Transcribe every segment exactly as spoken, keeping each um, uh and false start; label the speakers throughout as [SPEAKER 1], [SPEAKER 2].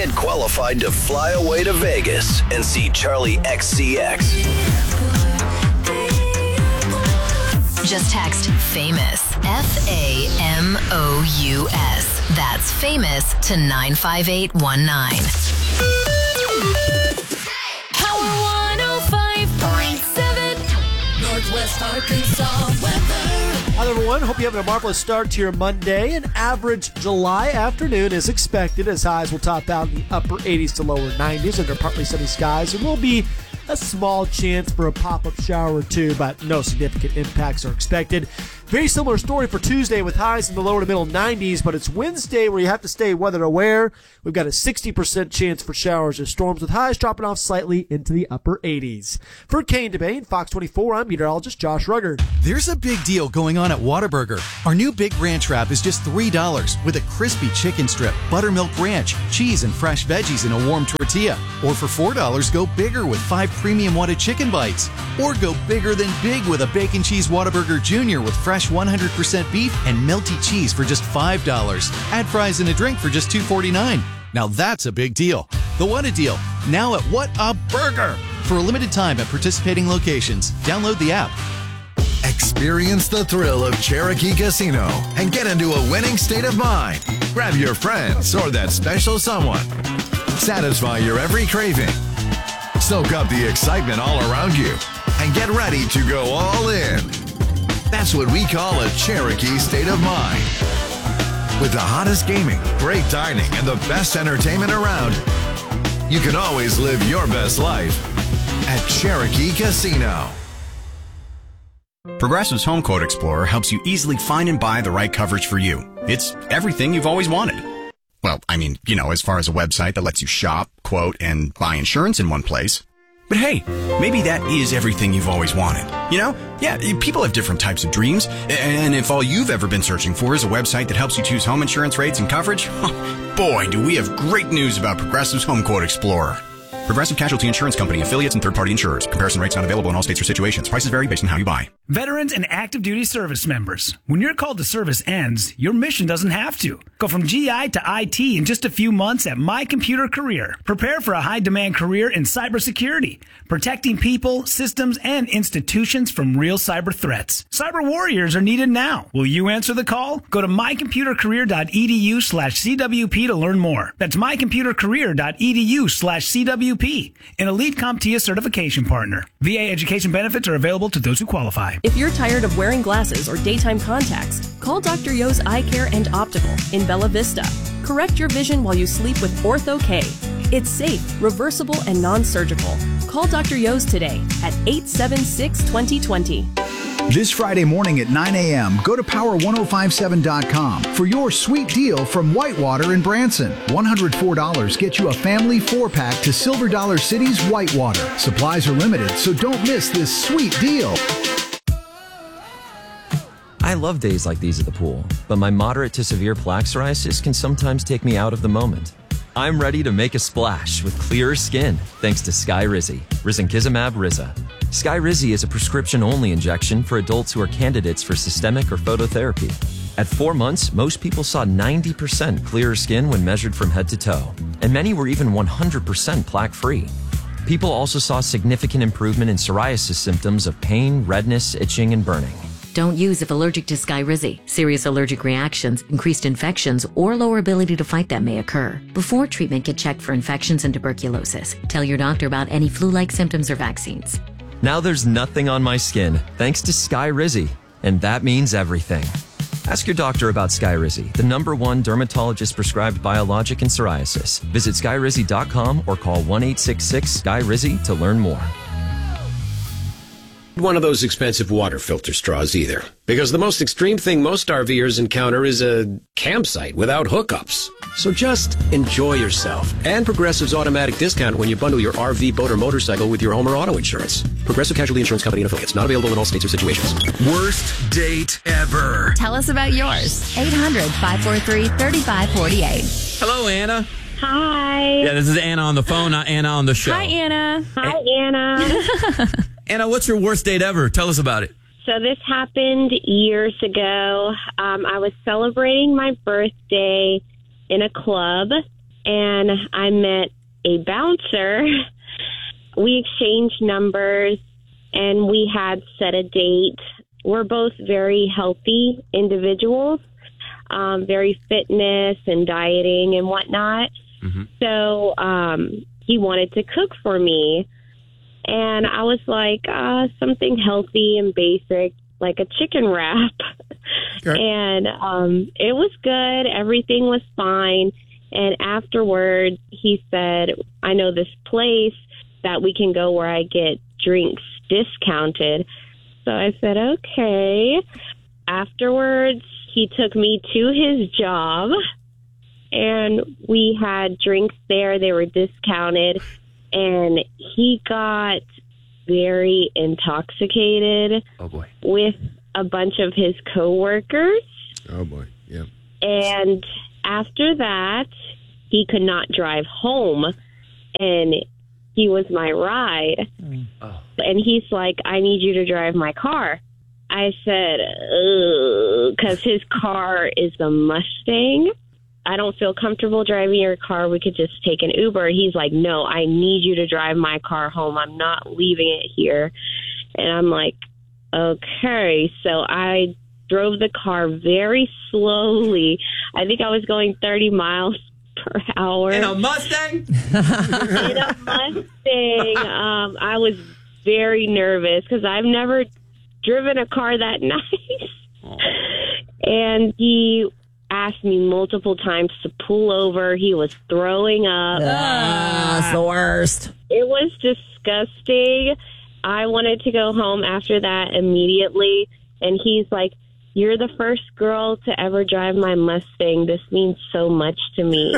[SPEAKER 1] Get qualified to fly away to Vegas and see Charlie X C X.
[SPEAKER 2] Just text FAMOUS, F A M O U S. That's FAMOUS to nine five eight one nine.
[SPEAKER 3] Power one oh five point seven, Northwest Arkansas weather.
[SPEAKER 4] Hi, everyone. Hope you're having a marvelous start to your Monday. An average July afternoon is expected as highs will top out in the upper eighties to lower nineties under partly sunny skies. There will be a small chance for a pop-up shower or two, but no significant impacts are expected. Very similar story for Tuesday with highs in the lower to middle nineties, but it's Wednesday where you have to stay weather aware. We've got a sixty percent chance for showers or storms with highs dropping off slightly into the upper eighties. For Kane DeBane, Fox twenty-four, I'm meteorologist Josh Rugger.
[SPEAKER 5] There's a big deal going on at Whataburger. Our new Big Ranch Wrap is just three dollars with a crispy chicken strip, buttermilk ranch, cheese, and fresh veggies in a warm tortilla. Or for four dollars, go bigger with five premium Whata chicken bites. Or go bigger than big with a Bacon Cheese Whataburger Junior with fresh one hundred percent beef and melty cheese for just five dollars. Add fries and a drink for just two forty-nine. Now that's a big deal. The What a Deal, now at What a Burger. For a limited time at participating locations. Download the app.
[SPEAKER 6] Experience the thrill of Cherokee Casino and get into a winning state of mind. Grab your friends or that special someone. Satisfy your every craving. Soak up the excitement all around you and get ready to go all in. That's what we call a Cherokee state of mind. With the hottest gaming, great dining, and the best entertainment around, you can always live your best life at Cherokee Casino.
[SPEAKER 7] Progressive's Home Quote Explorer helps you easily find and buy the right coverage for you. It's everything you've always wanted. Well, I mean, you know, as far as a website that lets you shop, quote, and buy insurance in one place. But hey, maybe that is everything you've always wanted. You know? Yeah, people have different types of dreams. And if all you've ever been searching for is a website that helps you choose home insurance rates and coverage, boy, do we have great news about Progressive's Home Quote Explorer. Progressive Casualty Insurance Company, affiliates, and third-party insurers. Comparison rates not available in all states or situations. Prices vary based on how you buy.
[SPEAKER 8] Veterans and active duty service members. When your call to service ends, your mission doesn't have to. Go from G I to I T in just a few months at My Computer Career. Prepare for a high-demand career in cybersecurity, protecting people, systems, and institutions from real cyber threats. Cyber warriors are needed now. Will you answer the call? Go to mycomputercareer.edu slash CWP to learn more. That's mycomputercareer.edu slash CWP. An Elite CompTIA certification partner. V A education benefits are available to those who qualify.
[SPEAKER 9] If you're tired of wearing glasses or daytime contacts, call Doctor Yo's Eye Care and Optical in Bella Vista. Correct your vision while you sleep with Ortho-K. It's safe, reversible, and non-surgical. Call Doctor Yo's today at eight seven six, two zero two zero.
[SPEAKER 10] This Friday morning at nine a.m., go to power ten fifty-seven dot com for your sweet deal from Whitewater in Branson. one hundred four dollars gets you a family four-pack to Silver Dollar City's Whitewater. Supplies are limited, so don't miss this sweet deal.
[SPEAKER 11] I love days like these at the pool, but my moderate to severe plaque psoriasis can sometimes take me out of the moment. I'm ready to make a splash with clearer skin thanks to Skyrizi, Risankizumab Riza. Skyrizi is a prescription-only injection for adults who are candidates for systemic or phototherapy. At four months, most people saw ninety percent clearer skin when measured from head to toe, and many were even one hundred percent plaque-free. People also saw significant improvement in psoriasis symptoms of pain, redness, itching, and burning.
[SPEAKER 12] Don't use if allergic to Skyrizi. Serious allergic reactions, increased infections, or lower ability to fight them may occur. Before treatment, get checked for infections and tuberculosis. Tell your doctor about any flu-like symptoms or vaccines.
[SPEAKER 11] Now there's nothing on my skin thanks to Skyrizi, and that means everything. Ask your doctor about Skyrizi, the number one dermatologist-prescribed biologic in psoriasis. Visit skyrizi dot com or call one eight six six, S K Y R I Z Y to learn more.
[SPEAKER 13] One of those expensive water filter straws either, because the most extreme thing most RVers encounter is a campsite without hookups. So just enjoy yourself. And Progressive's automatic discount when you bundle your R V, boat, or motorcycle with your home or auto insurance. Progressive Casualty Insurance Company and affiliates. Not available in all states or situations.
[SPEAKER 6] Worst date ever.
[SPEAKER 14] Tell us about yours. eight hundred, five four three, three five four eight.
[SPEAKER 15] Hello, Anna.
[SPEAKER 16] Hi.
[SPEAKER 15] Yeah, this is Anna on the phone, not Anna on the show.
[SPEAKER 16] Hi, Anna. Hi, Anna.
[SPEAKER 15] Anna, what's your worst date ever? Tell us about it.
[SPEAKER 16] So this happened years ago. Um, I was celebrating my birthday in a club, and I met a bouncer. We exchanged numbers, and we had set a date. We're both very healthy individuals, um, very fitness and dieting and whatnot.
[SPEAKER 15] Mm-hmm.
[SPEAKER 16] So um, he wanted to cook for me, and I was like, uh, something healthy and basic, like a chicken wrap.
[SPEAKER 17] Okay.
[SPEAKER 16] And um, it was good. Everything was fine. And afterwards, he said, I know this place that we can go where I get drinks discounted. So I said, okay. Afterwards, he took me to his job, and we had drinks there. They were discounted, and he got very intoxicated
[SPEAKER 15] Oh, boy.
[SPEAKER 16] with a bunch of his coworkers.
[SPEAKER 17] Oh, boy. Yeah.
[SPEAKER 16] And after that, he could not drive home, and he was my ride.
[SPEAKER 15] Oh.
[SPEAKER 16] And he's like, I need you to drive my car. I said, because his car is a Mustang. I don't feel comfortable driving your car. We could just take an Uber. He's like, no, I need you to drive my car home. I'm not leaving it here. And I'm like, okay. So I drove the car very slowly. I think I was going thirty miles per hour.
[SPEAKER 15] In a Mustang?
[SPEAKER 16] In a Mustang. Um, I was very nervous because I've never driven a car that nice.
[SPEAKER 15] Oh.
[SPEAKER 16] And he asked me multiple times to pull over. He was throwing up.
[SPEAKER 18] That's the worst.
[SPEAKER 16] It was disgusting. I wanted to go home after that immediately. And he's like, you're the first girl to ever drive my Mustang. This means so much to me.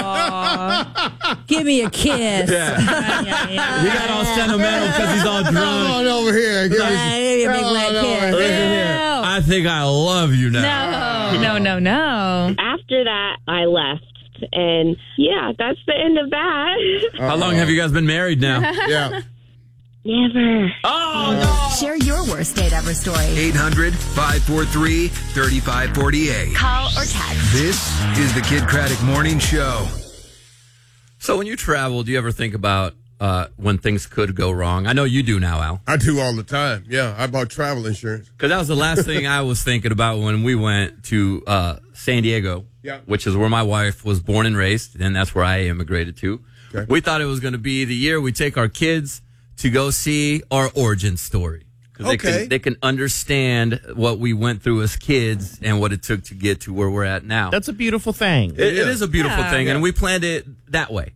[SPEAKER 18] Aww. Give me a kiss.
[SPEAKER 15] Yeah.
[SPEAKER 18] yeah, yeah.
[SPEAKER 15] He got all sentimental because he's all drunk.
[SPEAKER 17] Come on over here. Give
[SPEAKER 18] Yeah,
[SPEAKER 17] me,
[SPEAKER 18] give me a big
[SPEAKER 17] come
[SPEAKER 18] wet
[SPEAKER 17] on
[SPEAKER 18] kiss.
[SPEAKER 17] over here.
[SPEAKER 15] Listen here. I think I love you now.
[SPEAKER 3] No, no, no, no.
[SPEAKER 16] After that, I left. And yeah, that's the end of that.
[SPEAKER 15] How long have you guys been married now?
[SPEAKER 17] Yeah.
[SPEAKER 16] Never.
[SPEAKER 15] Oh, no.
[SPEAKER 14] Share your worst date ever story.
[SPEAKER 19] eight hundred, five four three, three five four eight.
[SPEAKER 14] Call or text.
[SPEAKER 19] This is the Kid Craddock Morning Show.
[SPEAKER 15] So when you travel, do you ever think about uh, when things could go wrong? I know you do now, Al.
[SPEAKER 17] I do all the time. Yeah, I bought travel insurance.
[SPEAKER 15] Because that was the last thing I was thinking about when we went to uh, San Diego,
[SPEAKER 17] Yeah.
[SPEAKER 15] which is where my wife was born and raised, and that's where I immigrated to.
[SPEAKER 17] Okay.
[SPEAKER 15] We thought it was going to be the year we take our kids to go see our origin story. 'Cause they
[SPEAKER 17] Okay.
[SPEAKER 15] can, they can understand what we went through as kids and what it took to get to where we're at now.
[SPEAKER 20] That's a beautiful thing.
[SPEAKER 15] It, it is a beautiful
[SPEAKER 3] Yeah.
[SPEAKER 15] thing,
[SPEAKER 17] Yeah.
[SPEAKER 15] and we planned it that way.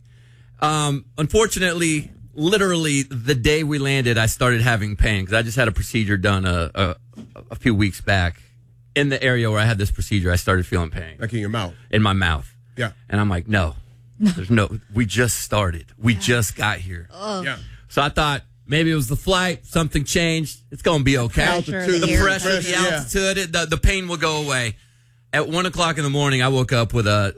[SPEAKER 15] Um, unfortunately, literally the day we landed, I started having pain because I just had a procedure done a, a, a few weeks back. In the area where I had this procedure, I started feeling pain.
[SPEAKER 17] Like in your mouth.
[SPEAKER 15] In my mouth.
[SPEAKER 17] Yeah.
[SPEAKER 15] And I'm like, no, there's no, we just started. We just got here.
[SPEAKER 17] Yeah.
[SPEAKER 15] So I thought maybe it was the flight, something changed. It's going to be okay.
[SPEAKER 17] Altitude,
[SPEAKER 15] The
[SPEAKER 17] the
[SPEAKER 15] pressure,
[SPEAKER 17] pressure,
[SPEAKER 15] the
[SPEAKER 17] yeah.
[SPEAKER 15] altitude, it, the, the pain will go away. At one o'clock in the morning, I woke up with a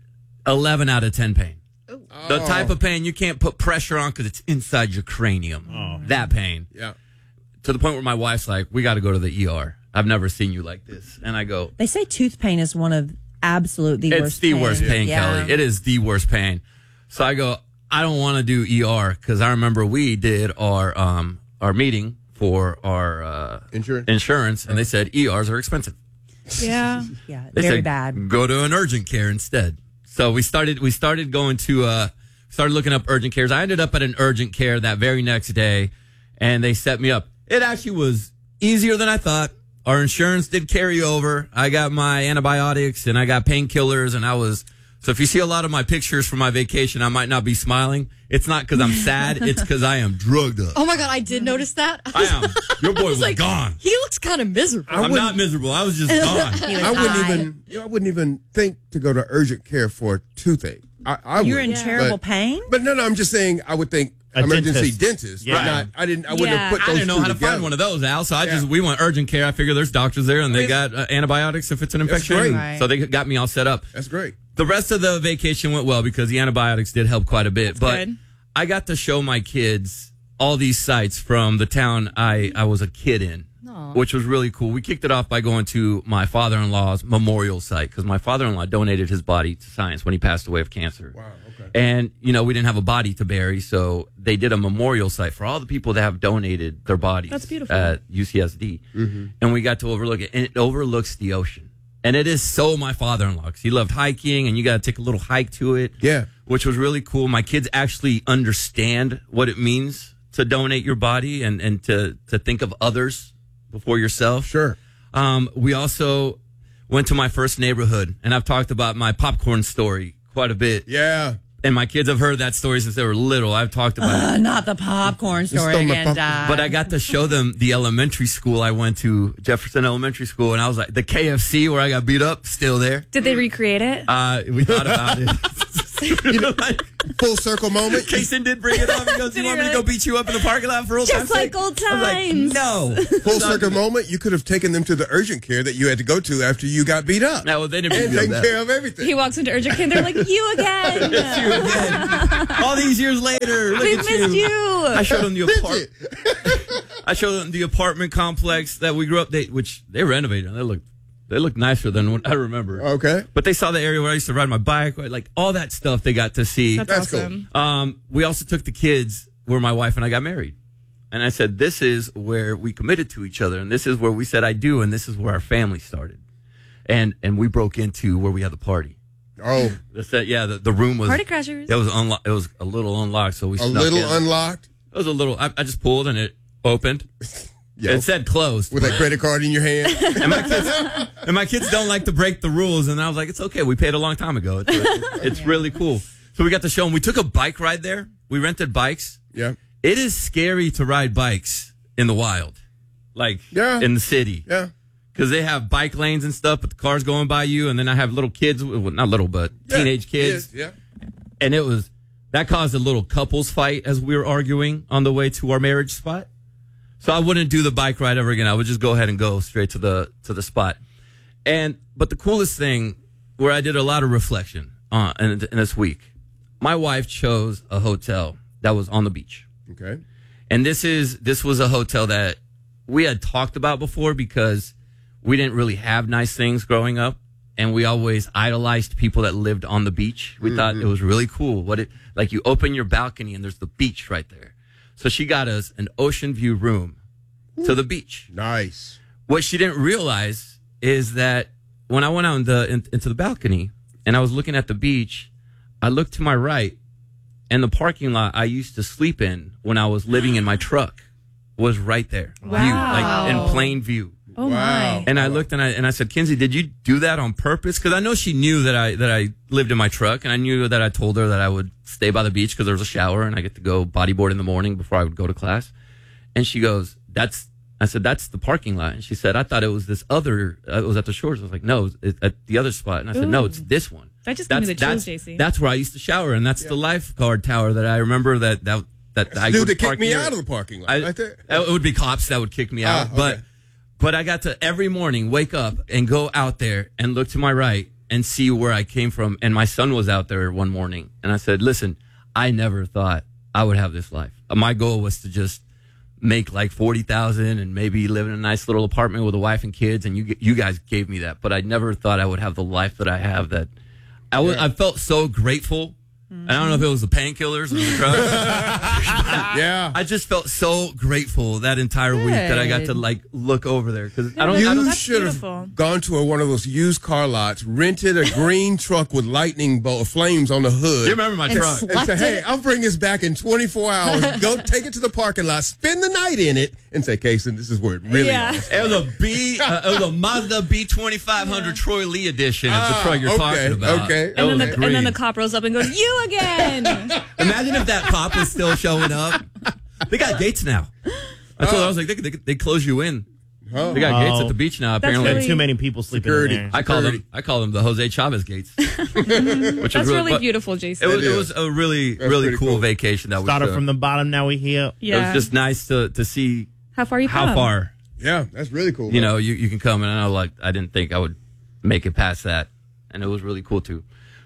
[SPEAKER 15] eleven out of ten pain. The
[SPEAKER 17] Oh.
[SPEAKER 15] type of pain you can't put pressure on because it's inside your cranium. That pain.
[SPEAKER 17] Yeah.
[SPEAKER 15] To the point where my wife's like, we got to go to the E R. I've never seen you like this. And I go,
[SPEAKER 18] They say tooth pain is one of absolute the
[SPEAKER 15] it's
[SPEAKER 18] worst
[SPEAKER 15] the
[SPEAKER 18] pain.
[SPEAKER 15] worst pain,
[SPEAKER 18] Yeah.
[SPEAKER 15] Kelly. It is the worst pain. So I go, I don't want to do E R because I remember we did our um our meeting for our uh,
[SPEAKER 17] Insurance.
[SPEAKER 15] insurance, and they said E Rs are expensive.
[SPEAKER 3] Yeah.
[SPEAKER 18] Yeah,
[SPEAKER 15] They
[SPEAKER 18] very
[SPEAKER 15] said,
[SPEAKER 18] bad.
[SPEAKER 15] Go to an urgent care instead. So we started we started going to uh started looking up urgent cares. I ended up at an urgent care that very next day, and they set me up. It actually was easier than I thought. Our insurance did carry over. I got my antibiotics and I got painkillers, and I was so if you see a lot of my pictures from my vacation, I might not be smiling. It's not because I'm sad. It's because I am drugged up.
[SPEAKER 3] Oh my God, I did notice that.
[SPEAKER 15] I am. Your boy was,
[SPEAKER 3] like,
[SPEAKER 15] gone.
[SPEAKER 3] He looks kind of miserable.
[SPEAKER 15] I'm not miserable. I was just gone.
[SPEAKER 18] He was
[SPEAKER 17] I wouldn't
[SPEAKER 18] high.
[SPEAKER 17] even. You know, I wouldn't even think to go to urgent care for a toothache. I, I
[SPEAKER 18] You're
[SPEAKER 17] would,
[SPEAKER 18] in terrible
[SPEAKER 17] but,
[SPEAKER 18] pain?
[SPEAKER 17] But no, no. I'm just saying. I would think
[SPEAKER 20] A
[SPEAKER 17] emergency
[SPEAKER 20] dentist.
[SPEAKER 17] dentist.
[SPEAKER 20] Yeah.
[SPEAKER 17] But not. I didn't. I wouldn't
[SPEAKER 3] Yeah.
[SPEAKER 17] have put
[SPEAKER 15] I
[SPEAKER 17] those
[SPEAKER 15] didn't know
[SPEAKER 17] two
[SPEAKER 15] how to
[SPEAKER 17] together.
[SPEAKER 15] find one of those, Al. So I
[SPEAKER 17] Yeah.
[SPEAKER 15] just we went urgent care. I figure there's doctors there, and they got uh, antibiotics if it's an
[SPEAKER 17] That's
[SPEAKER 15] infection.
[SPEAKER 17] great.
[SPEAKER 18] Right.
[SPEAKER 15] So they got me all set up.
[SPEAKER 17] That's great.
[SPEAKER 15] The rest of the vacation went well because the antibiotics did help quite a bit. But
[SPEAKER 3] good.
[SPEAKER 15] I got to show my kids all these sites from the town I I was a kid in.
[SPEAKER 3] Aw.
[SPEAKER 15] which was really cool. We kicked it off by going to my father-in-law's memorial site because my father-in-law donated his body to science when he passed away of cancer. Wow, okay. And, you know, we didn't have a body to bury, so they did a memorial site for all the people that have donated their bodies.
[SPEAKER 3] That's beautiful.
[SPEAKER 15] At U C S D. Mm-hmm. And we got to overlook it, and it overlooks the ocean. And it is so my father-in-law because he loved hiking, and you got to take a little hike to it.
[SPEAKER 17] Yeah.
[SPEAKER 15] Which was really cool. My kids actually understand what it means to donate your body and, and to, to think of others before yourself.
[SPEAKER 17] Sure.
[SPEAKER 15] Um, we also went to my first neighborhood, and I've talked about my popcorn story quite a bit.
[SPEAKER 17] Yeah.
[SPEAKER 15] And my kids have heard that story since they were little. I've talked about
[SPEAKER 18] Uh,
[SPEAKER 15] it.
[SPEAKER 18] not the popcorn story again, Dad.
[SPEAKER 15] But I got to show them the elementary school I went to, Jefferson Elementary School, and I was like, the K F C where I got beat up, still there.
[SPEAKER 3] Did they recreate it?
[SPEAKER 15] Uh, we thought about it. You know, like,
[SPEAKER 17] full circle moment.
[SPEAKER 15] Kason did bring it up. He goes, "You want me to go beat you up in the parking lot for old time's
[SPEAKER 18] Just like
[SPEAKER 15] sake?"
[SPEAKER 18] old
[SPEAKER 15] I was like,
[SPEAKER 18] times.
[SPEAKER 15] no.
[SPEAKER 17] Full circle moment. You could have taken them to the urgent care that you had to go to after you got beat up.
[SPEAKER 15] No, well, they didn't
[SPEAKER 17] and
[SPEAKER 15] reveal
[SPEAKER 17] taken
[SPEAKER 15] that.
[SPEAKER 17] care of everything.
[SPEAKER 3] He walks into urgent care and they're like, you again.
[SPEAKER 15] It's you again. All these years later, look
[SPEAKER 3] We've
[SPEAKER 15] at
[SPEAKER 3] missed you.
[SPEAKER 15] I showed them the apartment. I showed them the apartment complex that we grew up. They, which they renovated. And they look, they look nicer than what I remember.
[SPEAKER 17] Okay,
[SPEAKER 15] but they saw the area where I used to ride my bike, like all that stuff. They got to see.
[SPEAKER 3] That's, That's awesome.
[SPEAKER 15] Cool. Um, we also took the kids where my wife and I got married, and I said, "This is where we committed to each other, and this is where we said I do, and this is where our family started." And and we broke into where we had the party.
[SPEAKER 17] Oh,
[SPEAKER 15] the set, yeah. The, the room was
[SPEAKER 3] Party crashers.
[SPEAKER 15] It was unlocked. It was a little unlocked, so we
[SPEAKER 17] a
[SPEAKER 15] snuck
[SPEAKER 17] little
[SPEAKER 15] in.
[SPEAKER 17] unlocked.
[SPEAKER 15] It was a little. I, I just pulled and it opened.
[SPEAKER 17] Yep.
[SPEAKER 15] It said closed
[SPEAKER 17] with a credit card in your hand.
[SPEAKER 15] and, my kids, and my kids don't like to break the rules, and I was like, "It's okay. We paid a long time ago. It's, it's really cool." So we got to show them. We took a bike ride there. We rented bikes.
[SPEAKER 17] Yeah,
[SPEAKER 15] it is scary to ride bikes in the wild, like
[SPEAKER 17] yeah.
[SPEAKER 15] in the city.
[SPEAKER 17] Yeah.
[SPEAKER 15] Because they have bike lanes and stuff, but the cars going by you, and then I have little kids, well, not little, but
[SPEAKER 17] yeah,
[SPEAKER 15] teenage kids.
[SPEAKER 17] Yeah.
[SPEAKER 15] And it was, that caused a little couples fight as we were arguing on the way to our marriage spot. So I wouldn't do the bike ride ever again. I would just go ahead and go straight to the to the spot. And, but the coolest thing, where I did a lot of reflection uh, in, in this week, my wife chose a hotel that was on the beach.
[SPEAKER 17] Okay.
[SPEAKER 15] And this is, this was a hotel that we had talked about before because we didn't really have nice things growing up, and we always idolized people that lived on the beach. We mm-hmm. thought it was really cool. What it like you open your balcony and there's the beach right there. So she got us an ocean view room Ooh. to the beach.
[SPEAKER 17] Nice.
[SPEAKER 15] What she didn't realize is that when I went out in the, in, into the balcony and I was looking at the beach, I looked to my right, and the parking lot I used to sleep in when I was living in my truck was right there.
[SPEAKER 3] Wow.
[SPEAKER 15] View, like in plain view.
[SPEAKER 3] Oh wow.
[SPEAKER 15] my! And I looked and I and I said, "Kinsey, did you do that on purpose?" Because I know she knew that I that I lived in my truck, and I knew that I told her that I would stay by the beach because there was a shower and I get to go bodyboard in the morning before I would go to class. And she goes, "That's." I said, "That's the parking lot." And she said, "I thought it was this other. Uh, it was at the shores." I was like, "No, it's at the other spot." And I said,
[SPEAKER 3] Ooh.
[SPEAKER 15] "No, it's this one."
[SPEAKER 3] That just
[SPEAKER 15] that's,
[SPEAKER 3] gave me the chills,
[SPEAKER 15] that's,
[SPEAKER 3] J C.
[SPEAKER 15] That's where I used to shower, and that's yeah. the lifeguard tower that I remember that that that I
[SPEAKER 17] dude
[SPEAKER 15] would
[SPEAKER 17] that kicked
[SPEAKER 15] park
[SPEAKER 17] me
[SPEAKER 15] near.
[SPEAKER 17] out of the parking lot.
[SPEAKER 15] I,
[SPEAKER 17] right there.
[SPEAKER 15] It would be cops that would kick me out,
[SPEAKER 17] ah, okay.
[SPEAKER 15] but. But I got to every morning wake up and go out there and look to my right and see where I came from. And my son was out there one morning. And I said, "Listen, I never thought I would have this life. My goal was to just make like forty thousand and maybe live in a nice little apartment with a wife and kids. And you you guys gave me that. But I never thought I would have the life that I have. That I, was, I felt so grateful. And I don't know if it was the painkillers or the drugs.
[SPEAKER 17] yeah.
[SPEAKER 15] I just felt so grateful that entire
[SPEAKER 3] Good.
[SPEAKER 15] week that I got to like look over there because I don't.
[SPEAKER 17] You
[SPEAKER 15] I don't
[SPEAKER 17] should have gone to a, one of those used car lots, rented a green truck with lightning bolt flames on the hood.
[SPEAKER 15] You remember my
[SPEAKER 17] and
[SPEAKER 15] truck?
[SPEAKER 17] And say, "Hey, I'll bring this back in twenty-four hours. Go take it to the parking lot, spend the night in it, and say, Kason, this is where it really
[SPEAKER 3] yeah.
[SPEAKER 17] is."
[SPEAKER 15] It was a B. Uh, it was a Mazda B twenty-five hundred yeah. Troy Lee edition of the
[SPEAKER 17] ah,
[SPEAKER 15] truck you're
[SPEAKER 17] okay,
[SPEAKER 15] talking about.
[SPEAKER 17] Okay.
[SPEAKER 3] And then, the,
[SPEAKER 15] green.
[SPEAKER 3] and then the cop rolls up and goes, "You again."
[SPEAKER 15] Imagine if that cop was still showing up. They got gates now. I told her, I was like, they, they, they close you in. Oh. They got gates at the beach now. Apparently,
[SPEAKER 3] really,
[SPEAKER 20] too many people sleeping in there.
[SPEAKER 15] I call them. I call them the Jose Chavez gates. Which
[SPEAKER 3] That's
[SPEAKER 15] is really,
[SPEAKER 3] really beautiful, Jason.
[SPEAKER 15] It was, it was a really,
[SPEAKER 17] That's
[SPEAKER 15] really cool,
[SPEAKER 17] cool
[SPEAKER 15] vacation. That
[SPEAKER 20] started
[SPEAKER 15] was, uh,
[SPEAKER 20] from the bottom. Now we here.
[SPEAKER 3] Yeah.
[SPEAKER 15] It was just nice to to see
[SPEAKER 3] how far you
[SPEAKER 15] how
[SPEAKER 3] come.
[SPEAKER 15] far.
[SPEAKER 17] Yeah, that's really cool.
[SPEAKER 15] You know, you, you can come, and I know, like, I didn't think I would make it past that, and it was really cool too.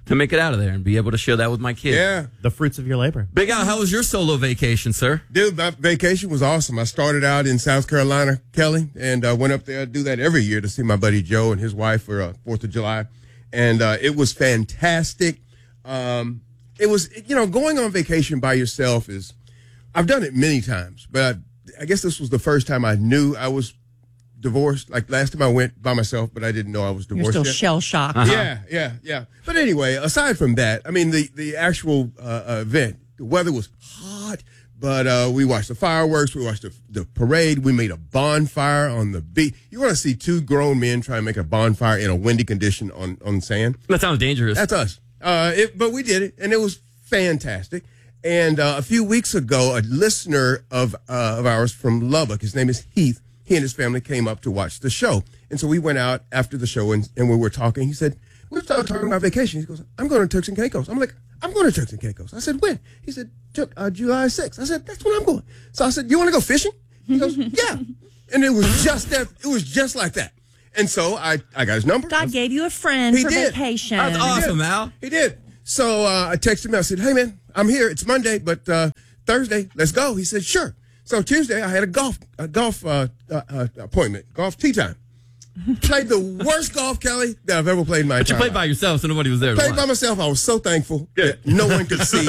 [SPEAKER 15] to make it out of there and be able to share that with my kids.
[SPEAKER 17] Yeah.
[SPEAKER 20] The fruits of your labor.
[SPEAKER 15] Big Al, how was your solo vacation, sir?
[SPEAKER 17] Dude, my vacation was awesome. I started out in South Carolina, Kelly, and uh, went up there. I do that every year to see my buddy Joe and his wife for uh, fourth of July. And uh, it was fantastic. Um, it was, you know, going on vacation by yourself is, I've done it many times, but I, I guess this was the first time I knew I was divorced. Like last time I went by myself, but I didn't know I was divorced.
[SPEAKER 18] You're still
[SPEAKER 17] yet.
[SPEAKER 18] shell shocked.
[SPEAKER 15] Uh-huh.
[SPEAKER 17] Yeah, yeah, yeah. But anyway, aside from that, I mean, the, the actual uh, uh, event, the weather was hot, but uh, we watched the fireworks, we watched the, the parade, we made a bonfire on the beach. You want to see two grown men try and make a bonfire in a windy condition on, on sand?
[SPEAKER 15] That sounds dangerous.
[SPEAKER 17] That's us. Uh, it, but we did it, and it was fantastic. And uh, a few weeks ago, a listener of uh, of ours from Lubbock, his name is Heath, he and his family came up to watch the show. And so we went out after the show, and, and we were talking. He said, we were talking about vacation. He goes, I'm going to Turks and Caicos. I'm like, I'm going to Turks and Caicos. I said, when? He said, uh, July sixth. I said, that's when I'm going. So I said, you want to go fishing? He goes, yeah. And it was just that. It was just like that. And so I, I got his number.
[SPEAKER 18] God gave you a friend
[SPEAKER 17] He
[SPEAKER 18] for
[SPEAKER 17] did.
[SPEAKER 18] vacation.
[SPEAKER 15] That's awesome, Al.
[SPEAKER 17] He did. So uh, I texted him. I said, hey, man, I'm here. It's Monday, but uh, Thursday, let's go. He said, sure. So Tuesday, I had a golf a golf uh, uh, uh, appointment, golf tee time. Played the worst golf, Kelly, that I've ever played in my
[SPEAKER 15] But you
[SPEAKER 17] entire
[SPEAKER 15] played
[SPEAKER 17] life.
[SPEAKER 15] by yourself, so nobody was there. to
[SPEAKER 17] Played
[SPEAKER 15] watch.
[SPEAKER 17] by myself. I was so thankful that no one could see.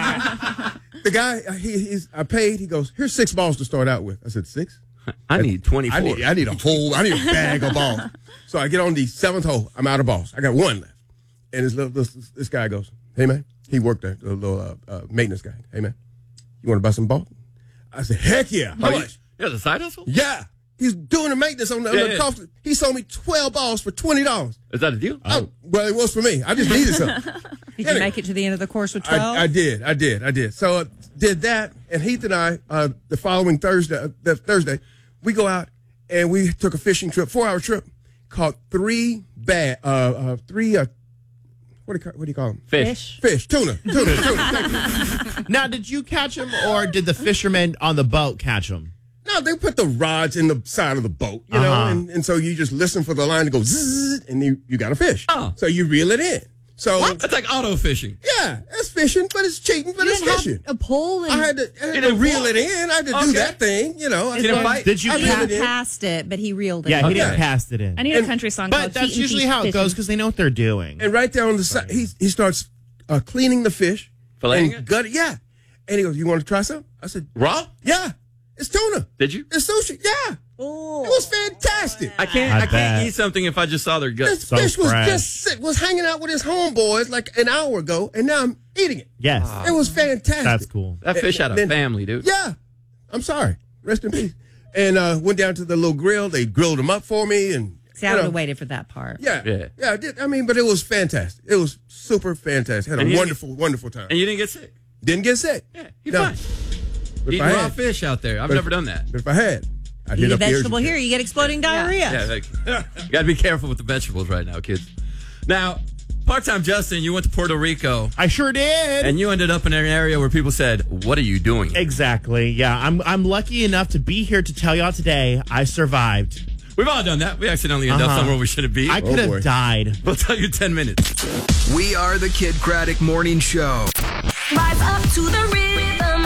[SPEAKER 17] The guy, uh, he, he's, I paid. He goes, here's six balls to start out with. I said, six?
[SPEAKER 15] I need twenty-four.
[SPEAKER 17] I need, I need a whole, I need a bag of balls. So I get on the seventh hole. I'm out of balls. I got one left. And this, little, this, this guy goes, hey, man. He worked there, the little uh, uh, maintenance guy. Hey, man, you want to buy some balls? I said, heck yeah. How
[SPEAKER 15] Oh, you-
[SPEAKER 17] much?
[SPEAKER 15] Yeah, the side hustle?
[SPEAKER 17] Yeah. He's doing the maintenance on the,
[SPEAKER 15] Yeah,
[SPEAKER 17] on the
[SPEAKER 15] yeah.
[SPEAKER 17] golf. He sold me twelve balls for twenty dollars.
[SPEAKER 15] Is that a deal?
[SPEAKER 17] Oh. Well, it was for me. I just needed some.
[SPEAKER 18] Did you make it to the end of the course with twelve?
[SPEAKER 17] I, I did. I did. I did. So uh, did that. And Heath and I, uh, the following Thursday, uh, the Thursday, we go out and we took a fishing trip, four hour trip, caught three bad, uh, uh, three, uh, what do you call, what do you call them?
[SPEAKER 15] Fish.
[SPEAKER 17] Fish. Tuna. Tuna. Tuna. Thank you.
[SPEAKER 20] Now, did you catch them, or did the fishermen on the boat catch them?
[SPEAKER 17] No, they put the rods in the side of the boat, you
[SPEAKER 20] Uh-huh.
[SPEAKER 17] know, and, and so you just listen for the line to go zzz, and you, you got a fish.
[SPEAKER 15] Oh.
[SPEAKER 17] So you reel it in. So
[SPEAKER 15] That's like auto fishing.
[SPEAKER 17] yeah, it's fishing, but it's cheating, but
[SPEAKER 18] You
[SPEAKER 17] it's
[SPEAKER 18] didn't have
[SPEAKER 17] fishing.
[SPEAKER 18] a pole and
[SPEAKER 17] I had to, I had
[SPEAKER 15] You
[SPEAKER 17] to
[SPEAKER 15] didn't
[SPEAKER 17] reel
[SPEAKER 15] pull?
[SPEAKER 17] it in. I had to
[SPEAKER 15] Okay.
[SPEAKER 17] do that thing, you know.
[SPEAKER 15] You didn't bite?
[SPEAKER 20] Did you
[SPEAKER 17] I
[SPEAKER 18] he
[SPEAKER 17] reeled
[SPEAKER 18] got
[SPEAKER 17] it in.
[SPEAKER 18] past it, but he reeled it.
[SPEAKER 20] Yeah, he
[SPEAKER 17] Okay.
[SPEAKER 20] didn't cast it in.
[SPEAKER 3] I need a country song
[SPEAKER 20] But
[SPEAKER 3] called
[SPEAKER 20] that's
[SPEAKER 3] Heat and
[SPEAKER 20] usually
[SPEAKER 3] Feast
[SPEAKER 20] how it
[SPEAKER 3] Fishing.
[SPEAKER 20] goes because they know what they're doing.
[SPEAKER 17] And right there on the side, he he starts uh, cleaning the fish.
[SPEAKER 15] Filleting
[SPEAKER 17] and
[SPEAKER 15] it?
[SPEAKER 17] gut it. Yeah. And he goes, you want to try some? I said,
[SPEAKER 15] Raw?
[SPEAKER 17] yeah. It's tuna.
[SPEAKER 15] Did you?
[SPEAKER 17] It's sushi. Yeah.
[SPEAKER 18] Oh.
[SPEAKER 17] It was fantastic.
[SPEAKER 15] I can't.
[SPEAKER 20] I
[SPEAKER 15] I, can't
[SPEAKER 20] bet.
[SPEAKER 15] eat something if I just saw their guts.
[SPEAKER 17] This
[SPEAKER 20] So
[SPEAKER 17] fish was
[SPEAKER 20] fresh.
[SPEAKER 17] just sit, was hanging out with his homeboys like an hour ago, and now I'm eating it.
[SPEAKER 20] Yes.
[SPEAKER 17] It was fantastic.
[SPEAKER 20] That's cool.
[SPEAKER 15] That fish had a
[SPEAKER 17] Then-
[SPEAKER 15] family, dude.
[SPEAKER 17] Yeah. I'm sorry. Rest in peace. And uh, went down to the little grill. They grilled them up for me, and
[SPEAKER 18] See, I
[SPEAKER 17] you
[SPEAKER 18] would
[SPEAKER 17] know,
[SPEAKER 18] have waited for that part.
[SPEAKER 17] Yeah,
[SPEAKER 15] Yeah.
[SPEAKER 17] yeah, I did. I mean, but it was fantastic. It was super fantastic. Had a
[SPEAKER 15] And you-
[SPEAKER 17] wonderful, wonderful time.
[SPEAKER 15] And you didn't get sick.
[SPEAKER 17] Didn't get sick.
[SPEAKER 15] Yeah, you're
[SPEAKER 17] No.
[SPEAKER 15] fine.
[SPEAKER 17] But if
[SPEAKER 15] Eating
[SPEAKER 17] I
[SPEAKER 15] raw
[SPEAKER 17] had-
[SPEAKER 15] fish out there. I've
[SPEAKER 17] but if-
[SPEAKER 15] never done that.
[SPEAKER 17] But if I had, I'd
[SPEAKER 18] Eat
[SPEAKER 17] hit
[SPEAKER 18] a
[SPEAKER 17] up the
[SPEAKER 18] vegetable
[SPEAKER 17] urgent
[SPEAKER 18] here, you get exploding diarrhea.
[SPEAKER 15] Yeah, like, you got to be careful with the vegetables right now, kids. Now, part-time Justin, you went to Puerto Rico.
[SPEAKER 20] I sure did.
[SPEAKER 15] And you ended up in an area where people said, what are you doing?
[SPEAKER 20] Exactly. Yeah, I'm I'm lucky enough to be here to tell y'all today I survived.
[SPEAKER 15] We've all done that. We accidentally end up
[SPEAKER 20] Uh-huh.
[SPEAKER 15] somewhere we shouldn't be.
[SPEAKER 20] I could
[SPEAKER 17] Oh, boy.
[SPEAKER 20] have died.
[SPEAKER 15] We'll tell you in ten minutes.
[SPEAKER 19] We are the Kid Craddock Morning Show.
[SPEAKER 2] Rise up to the rhythm.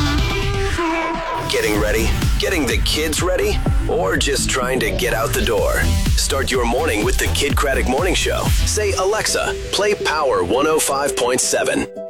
[SPEAKER 1] Getting ready? Getting the kids ready? Or just trying to get out the door? Start your morning with the Kid Craddock Morning Show. Say, Alexa, play Power one oh five point seven.